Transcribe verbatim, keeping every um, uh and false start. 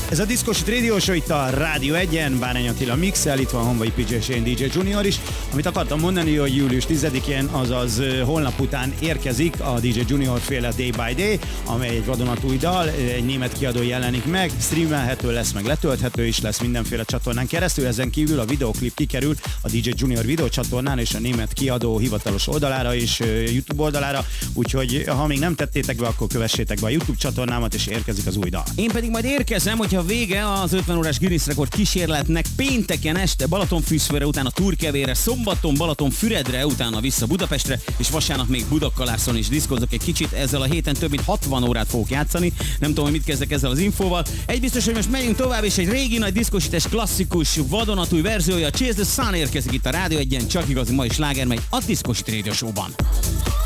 Ez a Diszkos Radio Show itt a Rádió egyen, Bárány Attila mixel, itt van Honvai pé jé és én dé dzsé Junior is. Amit akartam mondani, hogy július tizedikén, azaz holnap után érkezik a dé dzsé Junior féle Day by Day, amely egy vadonatúj dal, egy német kiadó jelenik meg, streamelhető lesz, meg letölthető is lesz mindenféle csatornán keresztül, ezen kívül a videoklip kikerül a dé dzsé Junior videócsatornán és a német kiadó hivatalos oldalára és YouTube oldalára, úgyhogy ha még nem tettétek be, akkor kövessétek be a YouTube csatornámat, és érkezik az új dal. Én pedig majd érkezem, hogyha vége az ötven órás Guinness rekord kísérletnek, pénteken este Balatonfűszfőre, utána Turkevére, szombaton Balatonfüredre, utána vissza Budapestre, és vasárnap még Budakalászon is diszkozok egy kicsit. Ezzel a héten több mint hatvan órát fogok játszani. Nem tudom, hogy mit kezdek ezzel az infóval. Egy biztos, hogy most megyünk tovább, és egy régi nagy diszkosítás klasszikus vadonatúj verziója, Chase the Sun érkezik itt a Rádió egyen, csak igazi mai sláger megy a Diszkos Radio Show-ban.